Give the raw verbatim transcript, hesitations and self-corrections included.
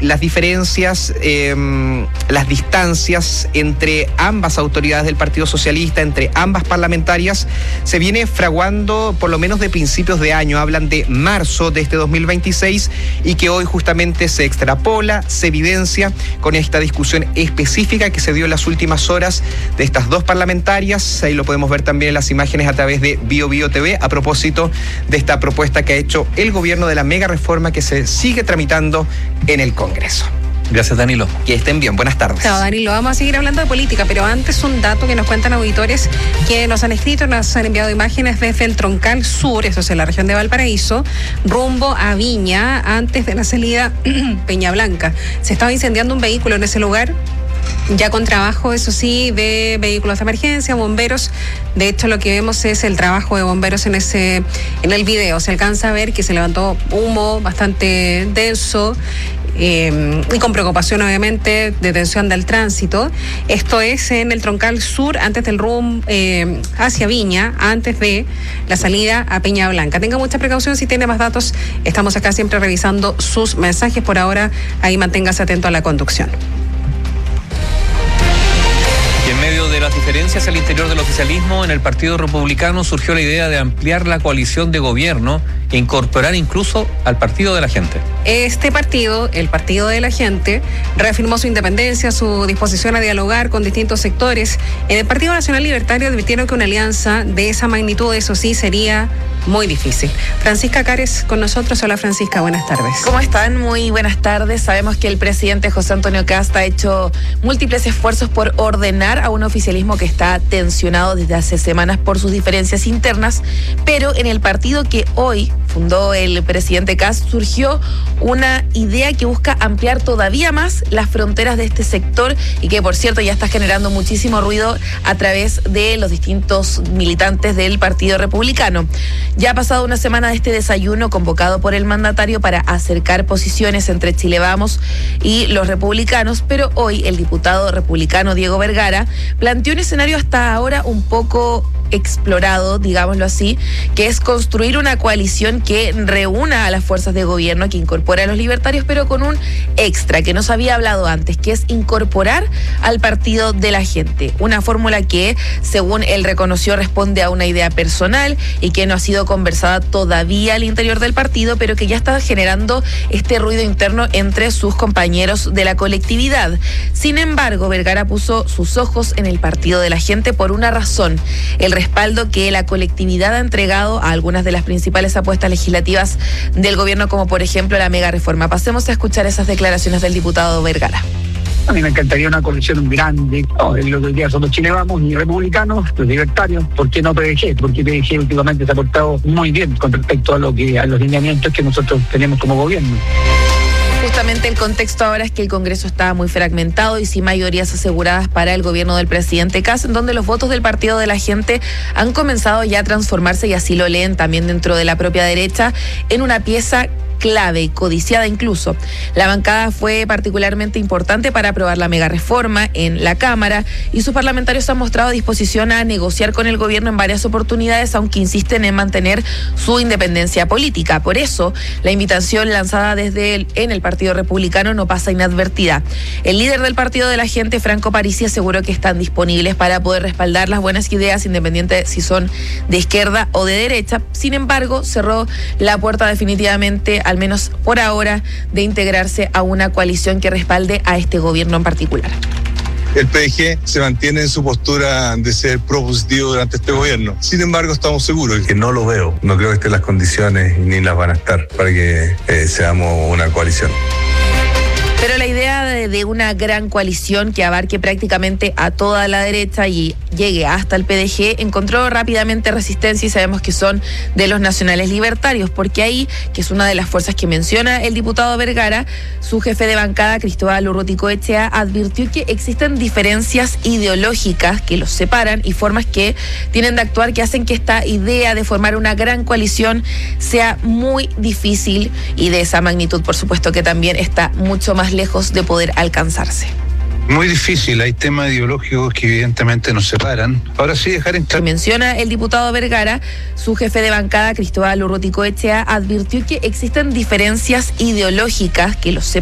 las diferencias, eh, las distancias entre ambas autoridades del Partido Socialista, entre ambas parlamentarias, se viene fraguando por lo menos de principios de año. Hablan de marzo de este dos mil veintiséis y que hoy justamente se extrapola, se evidencia con esta discusión específica que se dio en las últimas horas de estas dos parlamentarias. Ahí lo podemos ver también en las imágenes a través de Bio Bio T V, a propósito de esta propuesta que ha hecho el gobierno de la mega reforma que se sigue tramitando en el Congreso. Gracias, Danilo. Que estén bien, buenas tardes. Chao, Danilo. Vamos a seguir hablando de política, pero antes un dato que nos cuentan auditores que nos han escrito, nos han enviado imágenes desde el Troncal Sur, eso es en la región de Valparaíso, rumbo a Viña, antes de la salida Peña Blanca. Se estaba incendiando un vehículo en ese lugar, ya con trabajo, eso sí, de vehículos de emergencia, bomberos. De hecho, lo que vemos es el trabajo de bomberos en ese, en el video. Se alcanza a ver que se levantó humo bastante denso, Eh, y con preocupación obviamente de tensión del tránsito. Esto es en el Troncal Sur, antes del rumbo eh, hacia Viña, antes de la salida a Peña Blanca. Tenga mucha precaución, si tiene más datos, estamos acá siempre revisando sus mensajes. Por ahora, ahí manténgase atento a la conducción. Y en medio de las diferencias al interior del oficialismo, en el Partido Republicano surgió la idea de ampliar la coalición de gobierno e incorporar incluso al Partido de la Gente. Este partido, el Partido de la Gente, reafirmó su independencia, su disposición a dialogar con distintos sectores. En el Partido Nacional Libertario advirtieron que una alianza de esa magnitud, eso sí, sería muy difícil. Francisca Cares con nosotros. Hola, Francisca, buenas tardes. ¿Cómo están? Muy buenas tardes. Sabemos que el presidente José Antonio Kast ha hecho múltiples esfuerzos por ordenar a un oficialismo que está tensionado desde hace semanas por sus diferencias internas, pero en el partido que hoy fundó el presidente Kast surgió una idea que busca ampliar todavía más las fronteras de este sector y que, por cierto, ya está generando muchísimo ruido a través de los distintos militantes del Partido Republicano. Ya ha pasado una semana de este desayuno convocado por el mandatario para acercar posiciones entre Chile Vamos y los republicanos, pero hoy el diputado republicano Diego Vergara planteó un escenario hasta ahora un poco explorado, digámoslo así, que es construir una coalición que reúna a las fuerzas de gobierno, que incorpore a los libertarios, pero con un extra que no se había hablado antes, que es incorporar al Partido de la Gente. Una fórmula que, según él reconoció, responde a una idea personal y que no ha sido conversada todavía al interior del partido, pero que ya está generando este ruido interno entre sus compañeros de la colectividad. Sin embargo, Vergara puso sus ojos en el Partido de la Gente por una razón: el respaldo que la colectividad ha entregado a algunas de las principales apuestas legislativas del gobierno, como por ejemplo la mega reforma. Pasemos a escuchar esas declaraciones del diputado Vergara. A mí me encantaría una coalición grande. No, los dos días son los Chile Vamos y republicanos, los libertarios. ¿Por qué no P D G? Porque P D G últimamente se ha portado muy bien con respecto a lo que a los lineamientos que nosotros tenemos como gobierno. Justamente el contexto ahora es que el Congreso está muy fragmentado y sin mayorías aseguradas para el gobierno del presidente Kast, en donde los votos del Partido de la Gente han comenzado ya a transformarse, y así lo leen también dentro de la propia derecha, en una pieza clave, codiciada incluso. La bancada fue particularmente importante para aprobar la mega reforma en la Cámara y sus parlamentarios han mostrado disposición a negociar con el gobierno en varias oportunidades, aunque insisten en mantener su independencia política. Por eso, la invitación lanzada desde el, en el Partido Republicano no pasa inadvertida. El líder del Partido de la Gente, Franco Parisi, aseguró que están disponibles para poder respaldar las buenas ideas, independiente si son de izquierda o de derecha. Sin embargo, cerró la puerta definitivamente, al menos por ahora, de integrarse a una coalición que respalde a este gobierno en particular. El P D G se mantiene en su postura de ser propositivo durante este gobierno. Sin embargo, estamos seguros que no lo veo. No creo que estén las condiciones ni las van a estar para que eh, seamos una coalición. Pero la idea de, de una gran coalición que abarque prácticamente a toda la derecha y llegue hasta el P D G encontró rápidamente resistencia, y sabemos que son de los nacionales libertarios, porque ahí, que es una de las fuerzas que menciona el diputado Vergara, su jefe de bancada, Cristóbal Urruticoechea, advirtió que existen diferencias ideológicas que los separan y formas que tienen de actuar que hacen que esta idea de formar una gran coalición sea muy difícil, y de esa magnitud, por supuesto, que también está mucho más lejos de poder alcanzarse. Muy difícil, hay temas ideológicos que evidentemente nos separan. Ahora sí, dejar en claro. Menciona el diputado Vergara, su jefe de bancada, Cristóbal Urruticoechea, advirtió que existen diferencias ideológicas que los separan.